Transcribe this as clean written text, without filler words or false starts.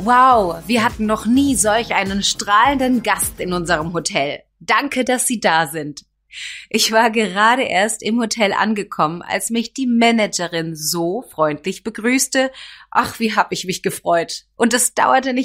Wow, wir hatten noch nie solch einen strahlenden Gast in unserem Hotel. Danke, dass Sie da sind. Ich war gerade erst im Hotel angekommen, als mich die Managerin so freundlich begrüßte. Ach, wie hab ich mich gefreut. Und es dauerte nicht